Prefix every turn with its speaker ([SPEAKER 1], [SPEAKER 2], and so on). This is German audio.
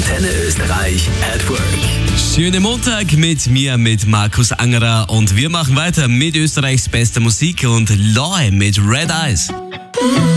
[SPEAKER 1] Antenne Österreich at Work.
[SPEAKER 2] Schönen Montag mit mir, mit Markus Angerer, und wir machen weiter mit Österreichs bester Musik und Loy mit Red Eyes.